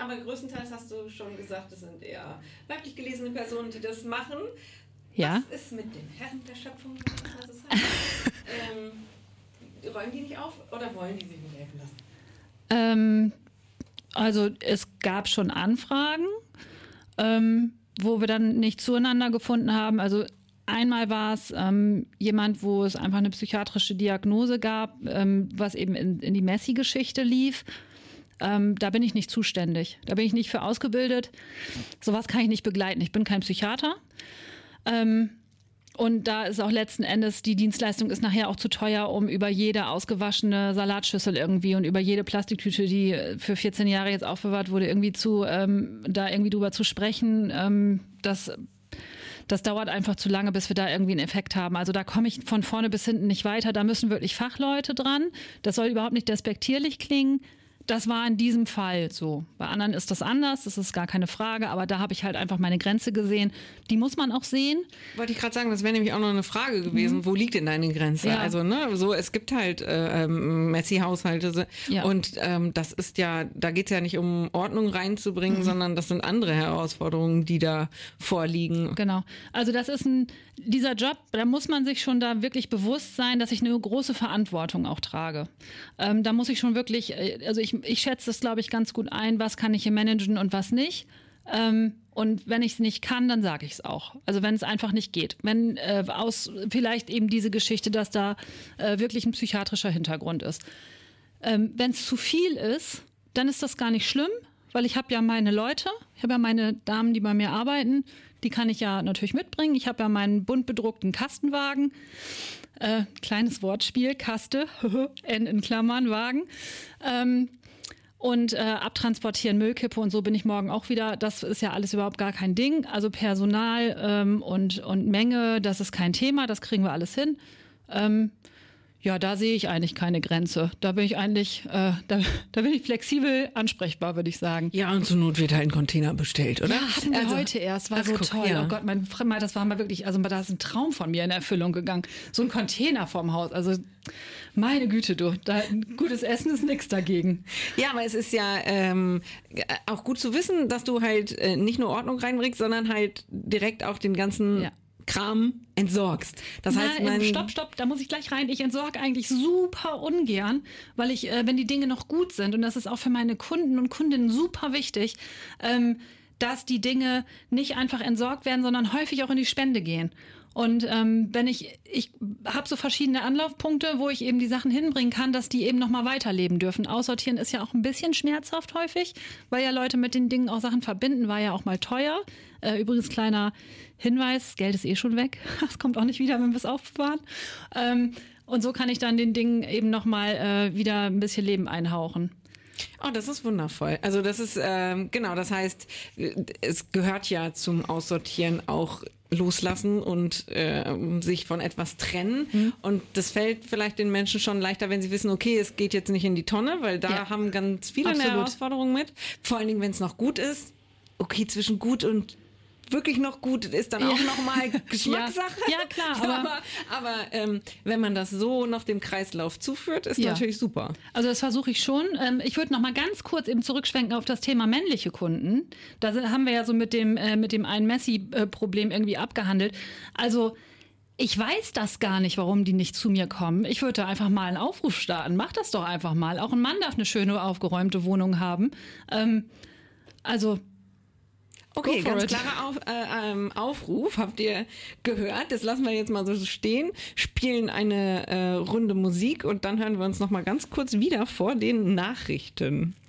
aber größtenteils hast du schon gesagt, es sind eher weiblich gelesene Personen, die das machen. Ja. Was ist mit den Herren der Schöpfung? Was das heißt? Räumen die nicht auf oder wollen die sich nicht helfen lassen? Also es gab schon Anfragen, wo wir dann nicht zueinander gefunden haben. Also einmal war es jemand, wo es einfach eine psychiatrische Diagnose gab, was eben in die Messi-Geschichte lief. Da bin ich nicht zuständig. Da bin ich nicht für ausgebildet. Sowas kann ich nicht begleiten. Ich bin kein Psychiater. Und da ist auch letzten Endes, die Dienstleistung ist nachher auch zu teuer, um über jede ausgewaschene Salatschüssel irgendwie und über jede Plastiktüte, die für 14 Jahre jetzt aufbewahrt wurde, irgendwie da irgendwie drüber zu sprechen. Das dauert einfach zu lange, bis wir da irgendwie einen Effekt haben. Also da komme ich von vorne bis hinten nicht weiter. Da müssen wirklich Fachleute dran. Das soll überhaupt nicht despektierlich klingen. Das war in diesem Fall so. Bei anderen ist das anders, das ist gar keine Frage, aber da habe ich halt einfach meine Grenze gesehen. Die muss man auch sehen. Wollte ich gerade sagen, das wäre nämlich auch noch eine Frage gewesen. Wo liegt denn deine Grenze? Ja. Also, so, es gibt halt Messi-Haushalte und das ist ja, da geht es ja nicht um Ordnung reinzubringen, sondern das sind andere Herausforderungen, die da vorliegen. Genau. Also das ist dieser Job, da muss man sich schon da wirklich bewusst sein, dass ich eine große Verantwortung auch trage. Da muss ich schon wirklich, also ich schätze das, glaube ich, ganz gut ein, was kann ich hier managen und was nicht. Und wenn ich es nicht kann, dann sage ich es auch. Also wenn es einfach nicht geht. Wenn aus vielleicht eben diese Geschichte, dass da wirklich ein psychiatrischer Hintergrund ist. Wenn es zu viel ist, dann ist das gar nicht schlimm, weil ich habe ja meine Leute, ich habe ja meine Damen, die bei mir arbeiten, die kann ich ja natürlich mitbringen. Ich habe ja meinen bunt bedruckten Kastenwagen. Kleines Wortspiel, Kaste, N in Klammern, Wagen. Und abtransportieren, Müllkippe und so bin ich morgen auch wieder. Das ist ja alles überhaupt gar kein Ding. Also Personal und Menge, das ist kein Thema, das kriegen wir alles hin. Ja, da sehe ich eigentlich keine Grenze. Da bin ich eigentlich, da bin ich flexibel ansprechbar, würde ich sagen. Ja, und zur Not wird halt ein Container bestellt, oder? Ja, hatten wir heute erst. War so toll. Ja. Oh Gott, das war mal wirklich, also da ist ein Traum von mir in Erfüllung gegangen. So ein Container vorm Haus. Also meine Güte, du, gutes Essen ist nichts dagegen. Ja, aber es ist ja auch gut zu wissen, dass du halt nicht nur Ordnung reinbringst, sondern halt direkt auch den ganzen Kram entsorgst. Das heißt, Stopp, da muss ich gleich rein. Ich entsorge eigentlich super ungern, weil ich, wenn die Dinge noch gut sind, und das ist auch für meine Kunden und Kundinnen super wichtig, dass die Dinge nicht einfach entsorgt werden, sondern häufig auch in die Spende gehen. Und wenn ich habe so verschiedene Anlaufpunkte, wo ich eben die Sachen hinbringen kann, dass die eben nochmal weiterleben dürfen. Aussortieren ist ja auch ein bisschen schmerzhaft häufig, weil ja Leute mit den Dingen auch Sachen verbinden, war ja auch mal teuer. Übrigens kleiner Hinweis, Geld ist eh schon weg. Das kommt auch nicht wieder, wenn wir es aufbewahren. Und so kann ich dann den Dingen eben nochmal wieder ein bisschen Leben einhauchen. Oh, das ist wundervoll. Also das ist, genau, das heißt, es gehört ja zum Aussortieren auch loslassen und sich von etwas trennen. Und das fällt vielleicht den Menschen schon leichter, wenn sie wissen, okay, es geht jetzt nicht in die Tonne, weil da haben ganz viele eine Herausforderung mit. Vor allen Dingen, wenn es noch gut ist. Okay, zwischen gut und wirklich noch gut ist dann auch nochmal Geschmackssache. Ja, klar. Aber wenn man das so noch dem Kreislauf zuführt, ist natürlich super. Also das versuche ich schon. Ich würde noch mal ganz kurz eben zurückschwenken auf das Thema männliche Kunden. Da haben wir ja so mit dem einen Messi-Problem irgendwie abgehandelt. Also ich weiß das gar nicht, warum die nicht zu mir kommen. Ich würde einfach mal einen Aufruf starten. Mach das doch einfach mal. Auch ein Mann darf eine schöne, aufgeräumte Wohnung haben. Okay, ganz klarer Aufruf, habt ihr gehört. Das lassen wir jetzt mal so stehen, spielen eine Runde Musik und dann hören wir uns noch mal ganz kurz wieder vor den Nachrichten.